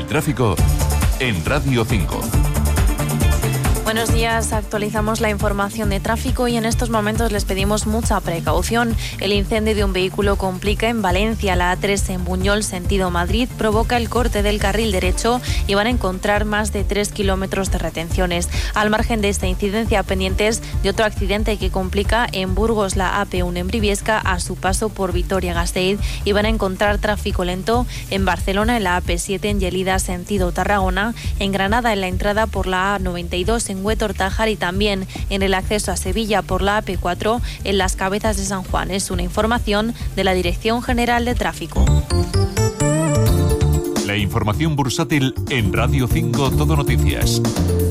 tráfico en Radio 5. Buenos días, actualizamos la información de tráfico y en estos momentos les pedimos mucha precaución. El incendio de un vehículo complica en Valencia, la A3 en Buñol, sentido Madrid, provoca el corte del carril derecho y van a encontrar más de 3 kilómetros de retenciones. Al margen de esta incidencia, pendientes de otro accidente que complica en Burgos, la AP1 en Briviesca, a su paso por Vitoria-Gasteiz, y van a encontrar tráfico lento en Barcelona, en la AP7 en Gelida, sentido Tarragona, en Granada, en la entrada por la A92 en Huétor-Tájar y también en el acceso a Sevilla por la AP4 en Las Cabezas de San Juan. Es una información de la Dirección General de Tráfico. La información bursátil en Radio 5 Todo Noticias.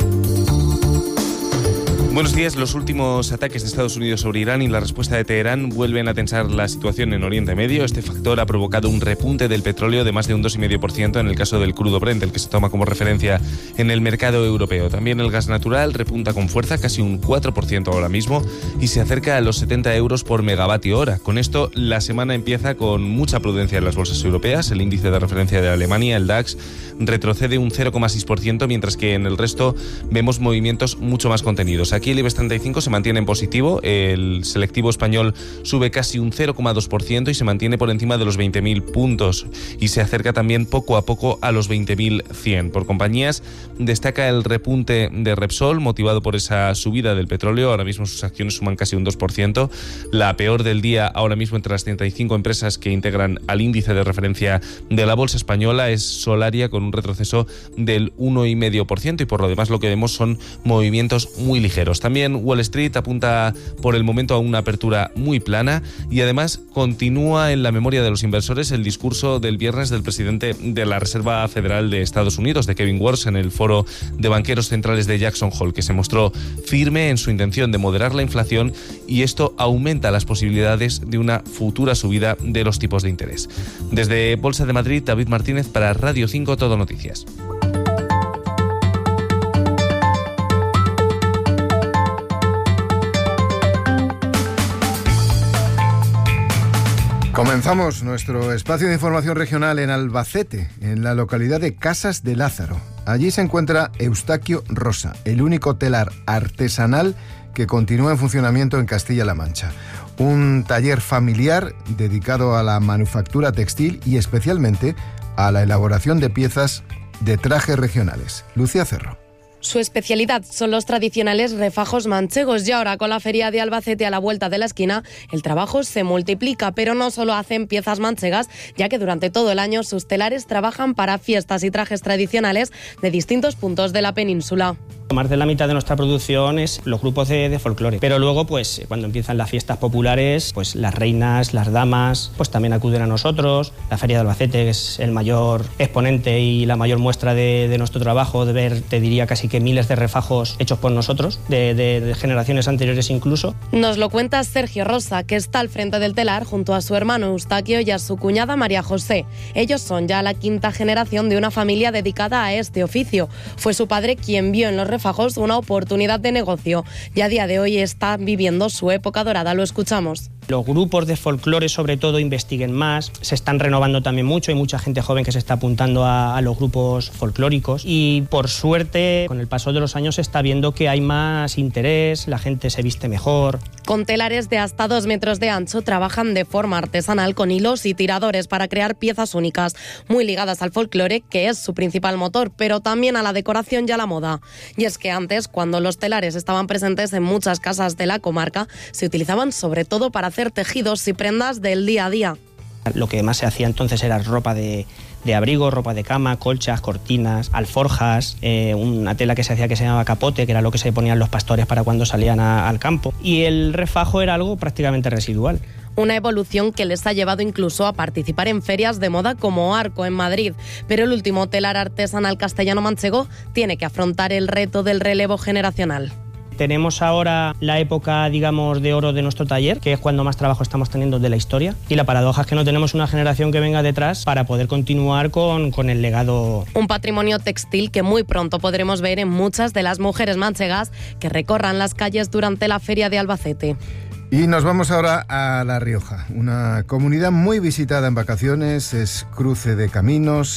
Buenos días. Los últimos ataques de Estados Unidos sobre Irán y la respuesta de Teherán vuelven a tensar la situación en Oriente Medio. Este factor ha provocado un repunte del petróleo de más de un 2,5% en el caso del crudo Brent, el que se toma como referencia en el mercado europeo. También el gas natural repunta con fuerza, casi un 4% ahora mismo, y se acerca a los 70 euros por megavatio hora. Con esto, la semana empieza con mucha prudencia en las bolsas europeas. El índice de referencia de Alemania, el DAX, retrocede un 0,6%, mientras que en el resto vemos movimientos mucho más contenidos. Aquí el IBEX 35 se mantiene en positivo, el selectivo español sube casi un 0,2% y se mantiene por encima de los 20.000 puntos y se acerca también poco a poco a los 20.100. Por compañías, destaca el repunte de Repsol, motivado por esa subida del petróleo. Ahora mismo sus acciones suman casi un 2%. La peor del día ahora mismo entre las 35 empresas que integran al índice de referencia de la bolsa española es Solaria, con un retroceso del 1,5%, y por lo demás lo que vemos son movimientos muy ligeros. También Wall Street apunta por el momento a una apertura muy plana y además continúa en la memoria de los inversores el discurso del viernes del presidente de la Reserva Federal de Estados Unidos, de Kevin Warsh, en el foro de banqueros centrales de Jackson Hole, que se mostró firme en su intención de moderar la inflación, y esto aumenta las posibilidades de una futura subida de los tipos de interés. Desde Bolsa de Madrid, David Martínez para Radio 5 Todo Noticias. Comenzamos nuestro espacio de información regional en Albacete, en la localidad de Casas de Lázaro. Allí se encuentra Eustaquio Rosa, el único telar artesanal que continúa en funcionamiento en Castilla-La Mancha. Un taller familiar dedicado a la manufactura textil y especialmente a la elaboración de piezas de trajes regionales. Lucía Cerro. Su especialidad son los tradicionales refajos manchegos y ahora, con la feria de Albacete a la vuelta de la esquina, el trabajo se multiplica, pero no solo hacen piezas manchegas, ya que durante todo el año sus telares trabajan para fiestas y trajes tradicionales de distintos puntos de la península. Más de la mitad de nuestra producción es los grupos de folclore, pero luego pues cuando empiezan las fiestas populares, pues las reinas, las damas, pues también acuden a nosotros. La Feria de Albacete es el mayor exponente y la mayor muestra de nuestro trabajo, de ver, te diría, casi que miles de refajos hechos por nosotros, de generaciones anteriores incluso. Nos lo cuenta Sergio Rosa, que está al frente del telar junto a su hermano Eustaquio y a su cuñada María José. Ellos son ya la quinta generación de una familia dedicada a este oficio. Fue su padre quien vio en los refajos una oportunidad de negocio y a día de hoy está viviendo su época dorada. Lo escuchamos. Los grupos de folclore sobre todo investiguen más, se están renovando también mucho, hay mucha gente joven que se está apuntando a los grupos folclóricos y por suerte con el paso de los años se está viendo que hay más interés, la gente se viste mejor. Con telares de hasta 2 metros de ancho trabajan de forma artesanal con hilos y tiradores para crear piezas únicas, muy ligadas al folclore, que es su principal motor, pero también a la decoración y a la moda. Y es que antes, cuando los telares estaban presentes en muchas casas de la comarca, se utilizaban sobre todo para hacer tejidos y prendas del día a día. Lo que más se hacía entonces era ropa de abrigo, ropa de cama, colchas, cortinas, alforjas, una tela que se hacía que se llamaba capote, que era lo que se ponían los pastores para cuando salían al campo. Y el refajo era algo prácticamente residual. Una evolución que les ha llevado incluso a participar en ferias de moda como Arco en Madrid. Pero el último telar artesanal castellano-manchego tiene que afrontar el reto del relevo generacional. Tenemos ahora la época, digamos, de oro de nuestro taller, que es cuando más trabajo estamos teniendo de la historia. Y la paradoja es que no tenemos una generación que venga detrás para poder continuar con el legado. Un patrimonio textil que muy pronto podremos ver en muchas de las mujeres manchegas que recorran las calles durante la feria de Albacete. Y nos vamos ahora a La Rioja, una comunidad muy visitada en vacaciones, es cruce de caminos,